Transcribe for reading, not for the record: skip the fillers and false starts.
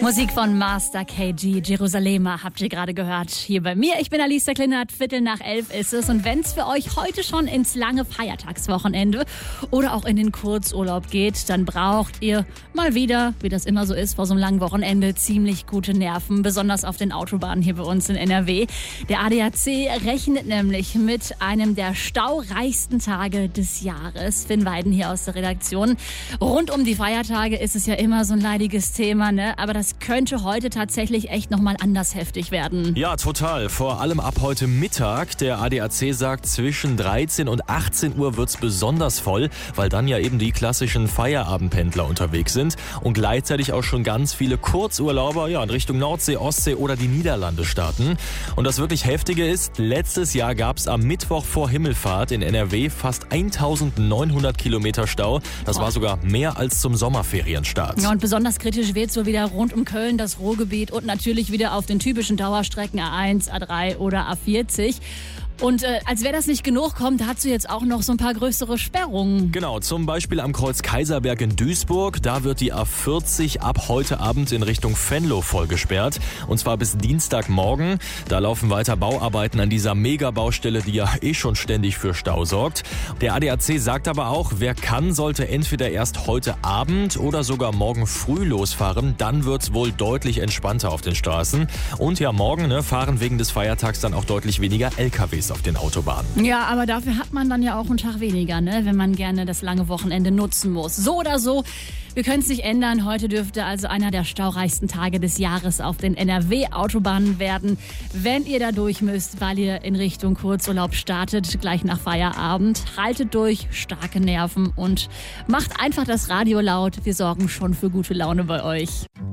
Musik von Master KG, Jerusalema, habt ihr gerade gehört. Hier bei mir, ich bin Alicia Klinert, 11:15 ist es. Und wenn es für euch heute schon ins lange Feiertagswochenende oder auch in den Kurzurlaub geht, dann braucht ihr mal wieder, wie das immer so ist, vor so einem langen Wochenende ziemlich gute Nerven, besonders auf den Autobahnen hier bei uns in NRW. Der ADAC rechnet nämlich mit einem der staureichsten Tage des Jahres. Finn Weiden hier aus der Redaktion. Rund um die Feiertage ist es ja immer so ein leidiges Thema, ne? Aber das könnte heute tatsächlich echt nochmal anders heftig werden. Ja, total. Vor allem ab heute Mittag. Der ADAC sagt, zwischen 13 und 18 Uhr wird's besonders voll, weil dann ja eben die klassischen Feierabendpendler unterwegs sind und gleichzeitig auch schon ganz viele Kurzurlauber in Richtung Nordsee, Ostsee oder die Niederlande starten. Und das wirklich Heftige ist, letztes Jahr gab's am Mittwoch vor Himmelfahrt in NRW fast 1900 Kilometer Stau. Das war sogar mehr als zum Sommerferienstart. Ja, und besonders kritisch wird's wohl wieder rund um Köln, das Ruhrgebiet und natürlich wieder auf den typischen Dauerstrecken A1, A3 oder A40. Und als wäre das nicht genug, kommt dazu jetzt auch noch so ein paar größere Sperrungen. Genau, zum Beispiel am Kreuz Kaiserberg in Duisburg. Da wird die A40 ab heute Abend in Richtung Venlo voll gesperrt. Und zwar bis Dienstagmorgen. Da laufen weiter Bauarbeiten an dieser Megabaustelle, die ja schon ständig für Stau sorgt. Der ADAC sagt aber auch, wer kann, sollte entweder erst heute Abend oder sogar morgen früh losfahren. Dann wird's wohl deutlich entspannter auf den Straßen. Und ja, morgen fahren wegen des Feiertags dann auch deutlich weniger LKWs auf den Autobahnen. Ja, aber dafür hat man dann ja auch einen Tag weniger, ne, wenn man gerne das lange Wochenende nutzen muss. So oder so, wir können es nicht ändern. Heute dürfte also einer der staureichsten Tage des Jahres auf den NRW-Autobahnen werden. Wenn ihr da durch müsst, weil ihr in Richtung Kurzurlaub startet, gleich nach Feierabend, haltet durch, starke Nerven und macht einfach das Radio laut. Wir sorgen schon für gute Laune bei euch.